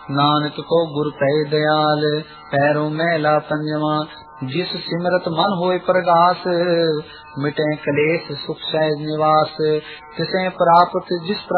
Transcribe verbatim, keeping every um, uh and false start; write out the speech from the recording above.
नानक को गुर कहे दयाल, पैरों मैला पंजवा। जिस सिमरत मन होए प्रगास, मिटे कलेश सुख सहज निवास। तिसे प्राप्त जिस